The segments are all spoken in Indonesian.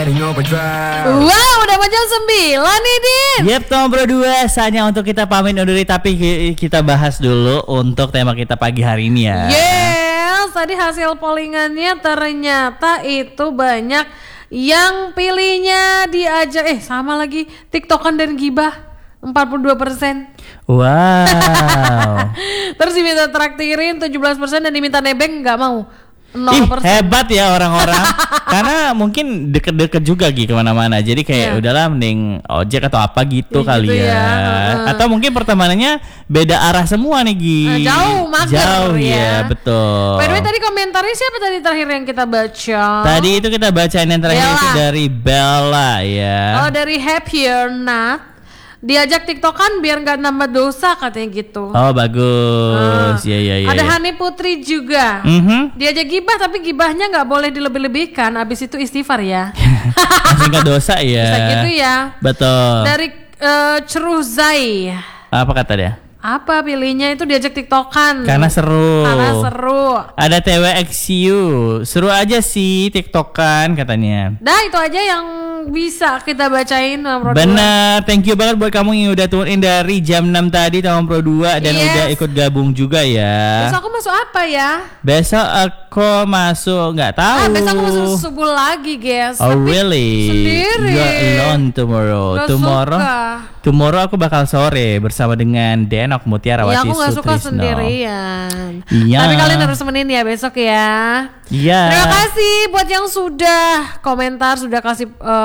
Wow, udah jam 9 nih, Din. Yep, Tom Bro 2, saatnya untuk kita pamit undur diri. Tapi kita bahas dulu untuk tema kita pagi hari ini ya. Yes, tadi hasil pollingannya ternyata itu banyak yang pilihnya diajak sama lagi TikTokan dan gibah 42%. Wow. Terus diminta traktirin 17% dan diminta nebeng nggak mau 0%. Hebat ya orang-orang. Karena mungkin deket-deket juga gitu kemana-mana. Jadi kayak udahlah mending ojek atau apa gitu kali gitu ya. Atau mungkin pertemanannya beda arah semua nih Gi. Jauh, mager Jauh ya. Betul. By the way, tadi komentarnya siapa tadi terakhir yang kita baca? Tadi itu kita bacain yang terakhir Bella. itu dari Bella ya. Oh, dari Happier Not. Diajak TikTokan biar nggak nambah dosa katanya gitu. Oh bagus. Iya. Ada Hani Putri juga. Diajak gibah tapi gibahnya nggak boleh dilebih-lebihkan. Abis itu istighfar ya. Masih nggak dosa ya. Bisa gitu ya. Betul. Dari Ceruh Zai. Apa kata dia? Apa pilihnya itu diajak TikTokan? Karena seru. Ada TWXU. Seru aja sih TikTokan katanya. Dah itu aja yang bisa kita bacain Pro 2. Bener, thank you banget buat kamu yang udah tune in dari jam 6 tadi Tom Pro 2 dan udah ikut gabung juga ya. Besok aku masuk apa ya? Besok aku masuk nggak tahu. Besok aku masuk subuh lagi guys. Oh tapi really? Sendiri. You're alone tomorrow. Tomorrow aku bakal sore bersama dengan Denok Mutiarawati Sutrisno. Ya aku nggak suka sendirian. Iya. Tapi kalian harus temenin ya besok ya. Iya. Terima kasih buat yang sudah komentar, sudah kasih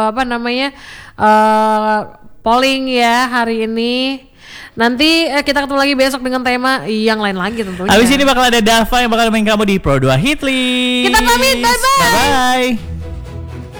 polling ya hari ini. Nanti kita ketemu lagi besok dengan tema yang lain lagi tentunya. Abis ini bakal ada Dava yang bakal main kamu di Pro 2 Hit List. Kita pamit, bye-bye. Bye-bye.